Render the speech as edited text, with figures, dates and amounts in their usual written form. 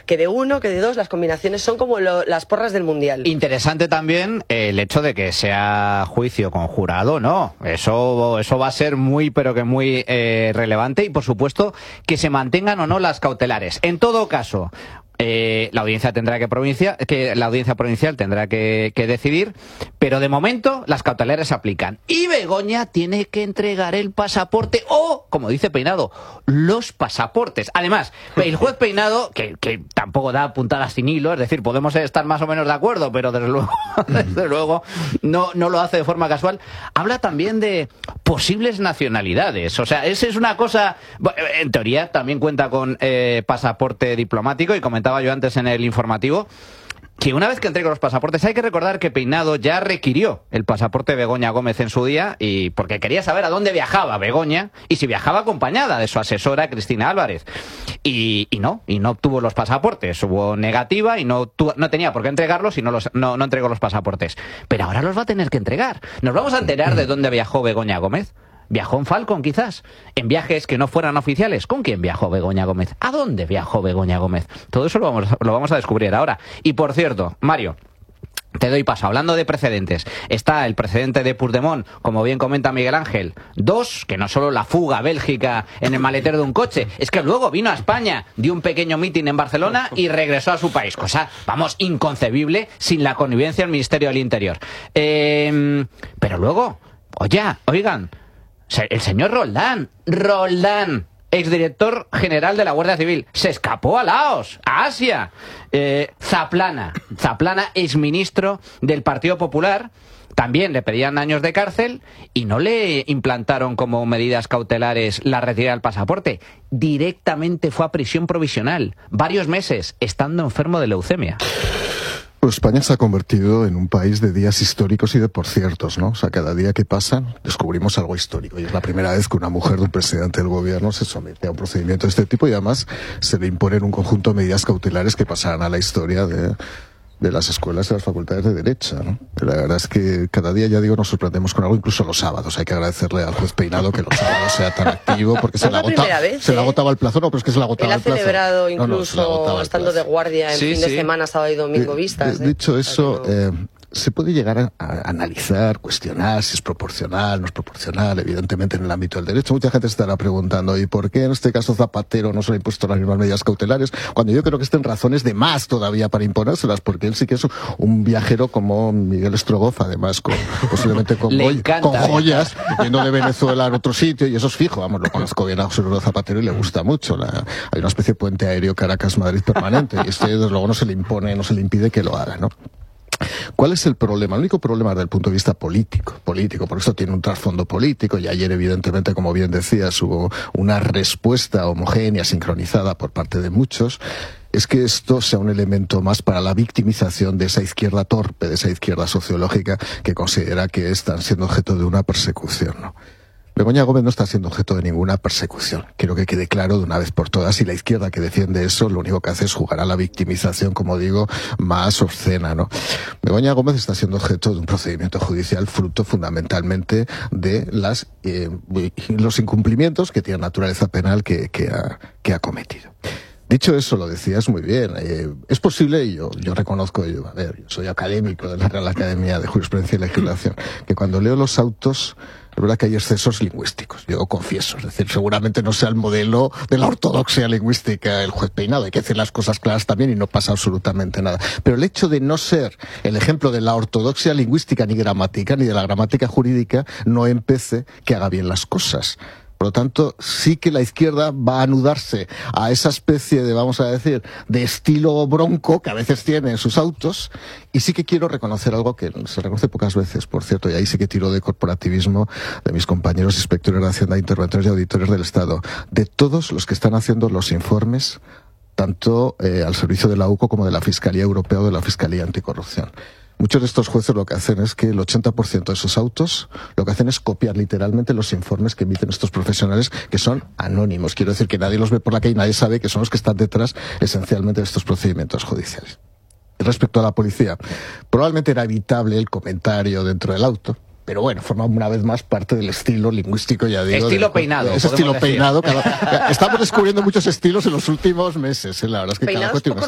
que de uno, que de dos, las combinaciones son como las porras del Mundial. Interesante también el hecho de que sea juicio con jurado, ¿no? Eso va a ser muy, pero que muy relevante, y por supuesto que se mantengan o no las cautelares. En todo caso, la audiencia provincial tendrá que decidir, pero de momento las cautelares se aplican. Y Begoña tiene que entregar el pasaporte o, como dice Peinado, los pasaportes. Además, el juez Peinado, que tampoco da puntadas sin hilo, es decir, podemos estar más o menos de acuerdo, pero desde luego no lo hace de forma casual, habla también de posibles nacionalidades. O sea, esa es una cosa, en teoría también cuenta con pasaporte diplomático, y comentaba yo antes en el informativo que una vez que entregue los pasaportes, hay que recordar que Peinado ya requirió el pasaporte de Begoña Gómez en su día, y porque quería saber a dónde viajaba Begoña y si viajaba acompañada de su asesora Cristina Álvarez. Y no obtuvo los pasaportes, hubo negativa y no tenía por qué entregarlos y no entregó los pasaportes. Pero ahora los va a tener que entregar. Nos vamos a enterar de dónde viajó Begoña Gómez. ¿Viajó en Falcon, quizás? ¿En viajes que no fueran oficiales? ¿Con quién viajó Begoña Gómez? ¿A dónde viajó Begoña Gómez? Todo eso lo vamos a descubrir ahora. Y por cierto, Mario, te doy paso. Hablando de precedentes, está el precedente de Puigdemont, como bien comenta Miguel Ángel. 2, que no solo la fuga a Bélgica en el maletero de un coche, es que luego vino a España, dio un pequeño mitin en Barcelona y regresó a su país. Cosa, vamos, inconcebible sin la connivencia del Ministerio del Interior. Pero luego, oigan, el señor Roldán, exdirector general de la Guardia Civil, se escapó a Laos, a Asia. Zaplana, exministro del Partido Popular, también le pedían años de cárcel y no le implantaron como medidas cautelares la retirada del pasaporte. Directamente fue a prisión provisional, varios meses, estando enfermo de leucemia. Pues España se ha convertido en un país de días históricos y de por ciertos, ¿no? O sea, cada día que pasa descubrimos algo histórico, y es la primera vez que una mujer de un presidente del gobierno se somete a un procedimiento de este tipo, y además se le imponen un conjunto de medidas cautelares que pasarán a la historia de las escuelas y las facultades de Derecho, ¿no? La verdad es que cada día, ya digo, nos sorprendemos con algo, incluso los sábados. Hay que agradecerle al juez Peinado que los sábados sea tan activo, porque se le agotaba el plazo. No, pero es que se le agotaba el plazo. Él ha celebrado incluso estando de guardia en fin de semana, sábado y domingo vistas. Dicho eso, se puede llegar a analizar, cuestionar si es proporcional, no es proporcional, evidentemente en el ámbito del derecho. Mucha gente se estará preguntando, ¿y por qué en este caso Zapatero no se le ha impuesto las mismas medidas cautelares? Cuando yo creo que estén razones de más todavía para imponérselas, porque él sí que es un viajero como Miguel Strogoff, además posiblemente con joyas, yendo de Venezuela a otro sitio, y eso es fijo, vamos, lo conozco bien a José Luis Zapatero y le gusta mucho. Hay una especie de puente aéreo Caracas-Madrid permanente, y desde luego no se le impone, no se le impide que lo haga, ¿no? ¿Cuál es el problema? El único problema desde el punto de vista político, por eso tiene un trasfondo político, y ayer evidentemente, como bien decías, hubo una respuesta homogénea, sincronizada por parte de muchos, es que esto sea un elemento más para la victimización de esa izquierda torpe, de esa izquierda sociológica que considera que están siendo objeto de una persecución, ¿no? Begoña Gómez no está siendo objeto de ninguna persecución. Quiero que quede claro de una vez por todas, y la izquierda que defiende eso lo único que hace es jugar a la victimización, como digo, más obscena, ¿no? Begoña Gómez está siendo objeto de un procedimiento judicial fruto fundamentalmente de los incumplimientos que tiene naturaleza penal que ha cometido. Dicho eso, lo decías muy bien. Es posible, y yo reconozco, yo soy académico de la Real Academia de Jurisprudencia y Legislación, que cuando leo los autos, es verdad que hay excesos lingüísticos, yo confieso, es decir, seguramente no sea el modelo de la ortodoxia lingüística el juez Peinado, hay que decir las cosas claras también y no pasa absolutamente nada. Pero el hecho de no ser el ejemplo de la ortodoxia lingüística ni gramática, ni de la gramática jurídica, no empece que haga bien las cosas. Por lo tanto, sí que la izquierda va a anudarse a esa especie de, vamos a decir, de estilo bronco que a veces tiene en sus autos, y sí que quiero reconocer algo que se reconoce pocas veces, por cierto, y ahí sí que tiro de corporativismo de mis compañeros inspectores de Hacienda, interventores y auditores del Estado, de todos los que están haciendo los informes, tanto al servicio de la UCO como de la Fiscalía Europea o de la Fiscalía Anticorrupción. Muchos de estos jueces lo que hacen es que el 80% de esos autos lo que hacen es copiar literalmente los informes que emiten estos profesionales, que son anónimos. Quiero decir que nadie los ve por la calle y nadie sabe que son los que están detrás esencialmente de estos procedimientos judiciales. Respecto a la policía, probablemente era evitable el comentario dentro del auto, pero bueno, forma una vez más parte del estilo lingüístico, ya digo. Estilo Peinado. Es estilo Peinado. Estamos descubriendo muchos estilos en los últimos meses, la verdad es que cada cuestión